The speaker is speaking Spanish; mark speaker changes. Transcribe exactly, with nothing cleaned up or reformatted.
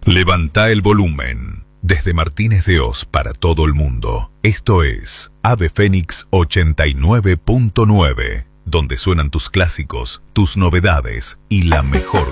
Speaker 1: Levanta el volumen. Desde Martínez de Oz para todo el mundo. Esto es Ave Fénix ochenta y nueve punto nueve, donde suenan tus clásicos, tus novedades y la mejor